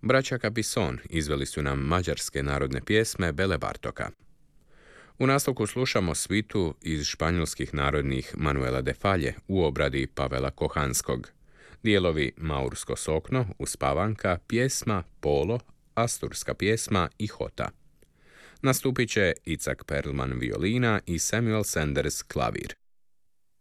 Braća Capison izveli su nam mađarske narodne pjesme Bele Bartoka. U nastavku slušamo svitu iz španjolskih narodnih Manuela de Falle u obradi Pavela Kohanskog. Dijelovi Maursko sokno, Uspavanka, pjesma Polo, Asturska pjesma i Hota. Nastupit će Icak Perlman violina i Samuel Sanders klavir.